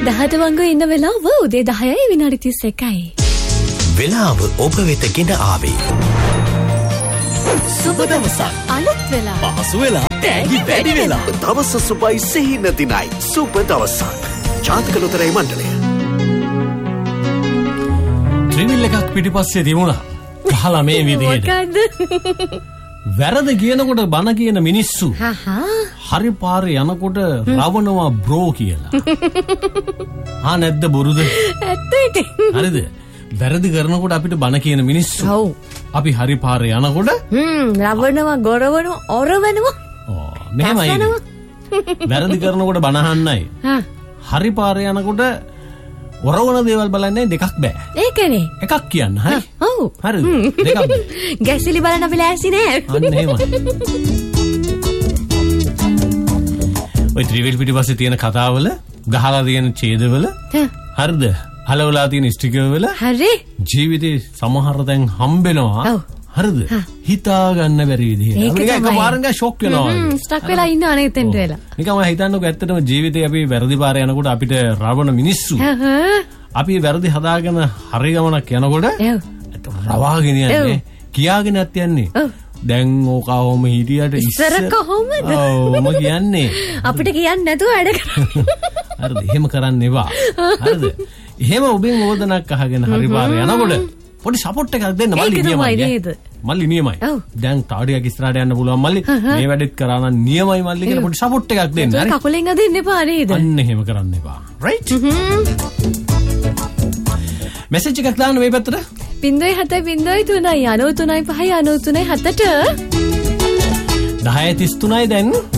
දහට වංගු ඉන්න වෙලාව උදේ 10යි විනාඩි 31යි. වෙලාව ඔබ වෙත ගෙන ආවේ. සුබ දවසක් අලුත් වෙලා. පහසු වෙලා තෑගි වැඩි වෙලා. දවස සුබයි සිහින දිනයි. සුබ දවසක්. ජාතක ලොතරැයි මණ්ඩලය. ත්‍රිවිල් එකක් පිටිපස්සේ තිබුණා. ගහලා මේ විදිහට. මොකද්ද? වැරද කියනකොට බන කියන මිනිස්සු හරි පාරේ යනකොට රවණවා බ්‍රෝ කියලා. නැද්ද බොරුද? ඇත්ත ඉතින්. හරිද? වැරදි කරනකොට අපිට බන කියන මිනිස්සු. ඔව්. අපි හරි පාරේ යනකොට රවණවා ගොරවනවා ඔරවනවා. මෙහෙමයි. වැරදි කරනකොට බන අහන්නයි. හරි පාරේ යනකොට වරවන දේවල් බලන්නේ දෙකක් බෑ. ඒකනේ. එකක් කියන්න. හරි. ඔව්. හරිද? දෙකක් බෑ. ගැසිලි බලන්න අපි ලෑස්ති නෑ. අන්න එහෙමයි. ඔය ත්‍රිවිල් පිටිපස්සේ තියෙන කතාවල ගහලා තියෙන ඡේදවල හරිද? හලවලා තියෙන ස්ටිකර් වල හරි. ජීවිතේ සමහර දැන් හම්බෙනවා. හරිද? හිතා ගන්න බැරි විදිහට. අපිට එකපාරෙන් ෂොක් වෙනවා. ස්ටක් වෙලා ඉන්න අනෙතෙන්ට වෙලා. නිකන් ඔය හිතන්නකෝ ඇත්තටම ජීවිතේ අපි වැරදි පාරේ යනකොට අපිට රවණ මිනිස්සු. අපි වැරදි හදාගෙන හරි ගමනක් යනකොට රවාගෙන යන්නේ. කියාගෙන යත් යන්නේ. දැන් ඕකවම හිටියට ඉස්සර කොහොමද? ඔව් කියන්නේ. අපිට කියන්නේ නැතුව වැඩ කරන්නේ. හරිද? එහෙම කරන්න එපා. හරිද? එහෙම ඔබෙන් ඕදනක් අහගෙන හරි පාරේ යනකොට පොඩි සපෝට් එකක් දෙන්න මල්ලි නියමයි. මල්ලි නියමයි. දැන් තාඩියක් ඉස්සරහට යන්න පුළුවන් මල්ලි. මේ වැඩෙත් කරා නම් නියමයි මල්ලි කියලා පොඩි සපෝට් එකක් දෙන්න. හරි. කකුලෙන් අදින්න එපා නේද? අන්න එහෙම කරන්න එපා. රයිට්? මෙසේජ් එකක් දාන්න මේ පැත්තට. 0703 93 5 93 7ට 10:33යි දැන්.